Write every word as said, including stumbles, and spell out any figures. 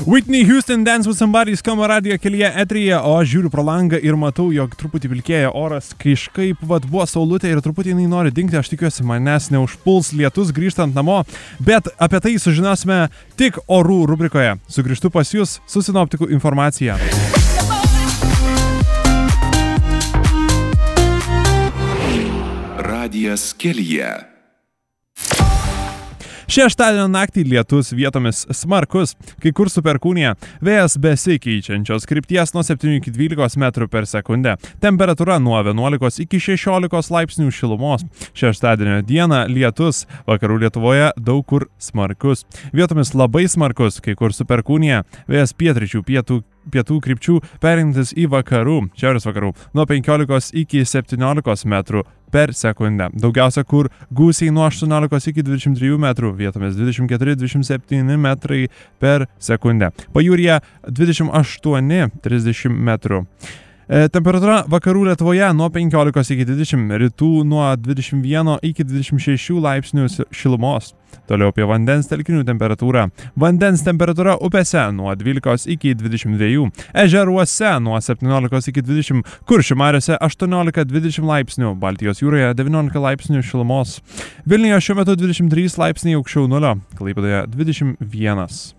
Whitney Houston Dance with Somebody skamba radijo kelyje eteryje, o aš žiūriu pro langą ir matau, jog truputį vilkėja oras, kažkaip vat, buvo saulutė ir truputį jinai nori dingti, aš tikiuosi manęs neužpuls lietus grįžtant namo, bet apie tai sužinosime tik orų rubrikoje. Sugrįžtu pas jūs su sinoptikų informacija. Radijas kelyje. Šeštadienio naktį lietus vietomis smarkus, kai kur su perkūnija, vėjas besikeičiančios krypties nuo septynių iki dvylikos metrų per sekundę, temperatūra nuo vienuolikos iki šešiolikos laipsnių šilumos. Šeštadienio dieną lietus, vakarų Lietuvoje daug kur smarkus, vietomis labai smarkus, kai kur su perkūnija, vėjas pietryčių pietų pietų krypčių pereinantis į vakarų, šiaurės vakarų, nuo penkiolikos iki septyniolikos metrų per sekundę. Daugiausia kur gūsiai nuo aštuoniolikos iki dvidešimt trijų metrų, vietomis dvidešimt keturi dvidešimt septyni metrai per sekundę. Pajūryje dvidešimt aštuoni trisdešimt metrų. Temperatūra vakarų Lietuvoje nuo penkiolikos iki dvidešimt, rytų nuo dvidešimt vieno iki dvidešimt šešių laipsnių šilumos. Toliau apie vandens telkinių temperatūrą. Vandens temperatūra upėse nuo dvylikos iki dvidešimt dviejų, ežeruose nuo septyniolikos iki dvidešimt, Kuršių mariose aštuoniolika dvidešimt laipsnių, Baltijos jūroje devyniolika laipsnių šilumos. Vilniuje šiuo metu dvidešimt trys laipsniai aukščiau nulio, Klaipėdoje dvidešimt vienas.